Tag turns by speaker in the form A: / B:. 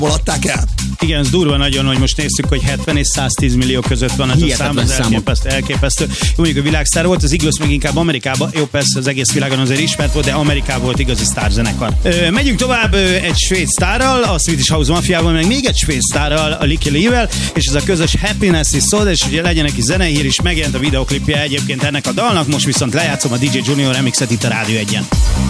A: hol adták el.
B: Igen, ez durva nagyon, hogy most nézzük, hogy 70 és 110 millió között van ez a szám, ez elképesztő. Mondjuk a világsztár volt, az Eagles meg inkább Amerikában, jó persze az egész világon azért ismert volt, de Amerikában volt igazi sztárzenekar. Megyünk tovább egy svéd sztárral, a Swedish House Mafiával, meg még egy svéd sztárral, a Lykke Livel, és ez a közös Happiness is szól, és ugye legyen neki zenei hír is, megjelent a videoklipje egyébként ennek a dalnak, most viszont lejátszom a DJ Junior remixet itt a Rádió 1-en.